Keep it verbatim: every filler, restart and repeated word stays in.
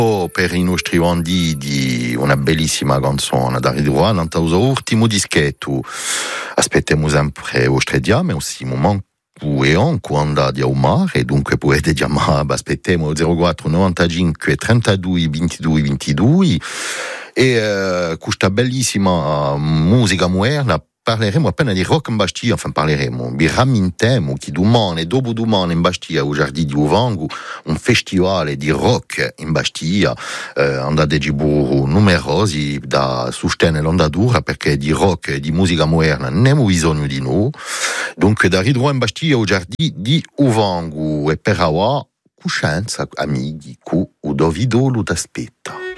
Per i nostri ondi di una bellissima canzone da ritrovare nel nostro ultimo dischetto. Aspettiamo sempre i vostri diami, aussi moment e on quando di Omar e dunque potete chiamare, aspettiamo zero quattro novantacinque trentadue ventidue ventidue e uh, questa bellissima musica moderna. Parleremo appena di rock in Bastia, enfin parleremo, vi rammintiamo che domani e dopo domani in Bastia, al Giardino di Uvango, un festival di rock in Bastia, eh, andate di burro numerosi da sostenere l'ondatura perché di rock e di musica moderna ne abbiamo bisogno di noi. Dunque da ritrovare in Bastia al Giardino di Uvango e per ora, coscienza, amici, cu o Davido lo t'aspetta.